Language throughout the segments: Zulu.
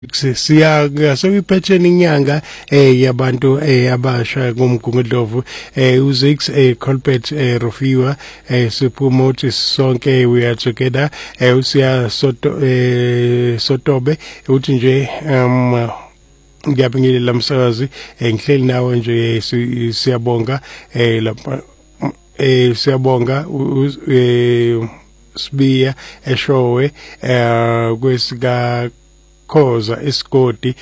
Sokuyiphetsheni inyanga yabantu abasha kumgungundlovu uZix Colbert Rofiwa sipromote sonke we are together usiya Sotobe uthi nje ngiyabingelela lamsakazi ngihleli nawe nje siyabonga lapha siyabonga Sibiya eshowe kwesika khoza isigodi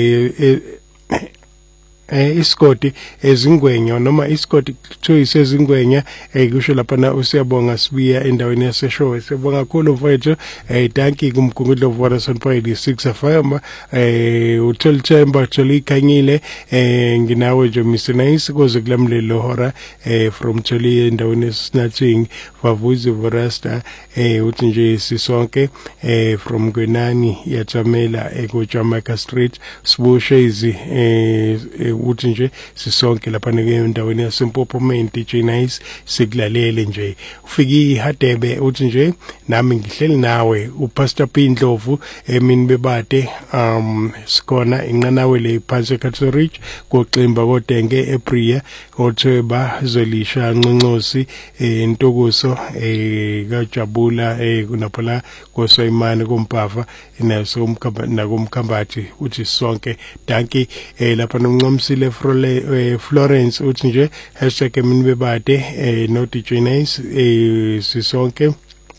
isigodi ezingwenya noma isigodi kuthiwa isezingwenya kusho lapha na usiyabonga Sibiya endaweni yaseshowe siyabonga kakhulu mfowethu danki kumgungundlovu waSonpride 6 afama uTholitemba Tholikhanyile nginawe nje Mr Nice koze kulamlelo hora from Tholi endaweni yasinathing Vavuzi Vorasta uthi nje sisonke from Gwenani yathamela eKojamaka Street Sibushezi uthi nje sisonke lapha endaweni yaseMpophomeni DJ Nice sikulalele nje ufiki iHadebe uthi nje nami ngihleli nawe uPastor Pindlovu emini bebade sikhona inqanawe le phansi Catholic koXimba kodenge ePriya oTheba Zolisha Nconcosi Ntokoso kaJabula kunaphala koSoyimane kompava naso nakumkhambathi uthi sonke danki lapha nomncomsile Florence uthi nje #emini bebade no DJ Nice sisonke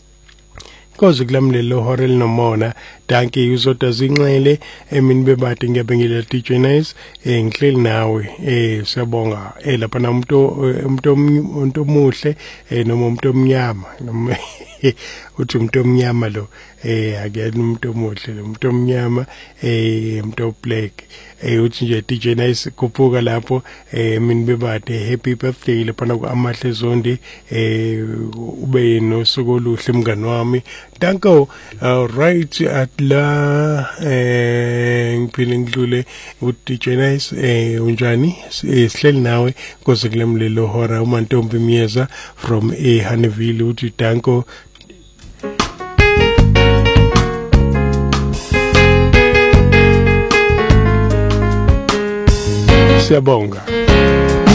koze kulamlelo hora linomona danki uzodwa zinxele emini bebade ngiyabingelela DJ Nice ngihleli nawe siyabonga lapha umuntu omuhle noma umuntu omnyama noma uthi umuntu omnyama lo akuyena umuntu omuhle umuntu omnyama umuntu black uthi nje DJ Nice kuphuka lapho emini bebade happy birthday lapha kuAmahle Zondi ube nosuku oluhle mngani wami danko right at la ngiphile ngidlule uDJ Nice unjani sihleli nawe koze kulemlelo hora uMantombi Miyeza from Honeyville uthi danko siyabonga.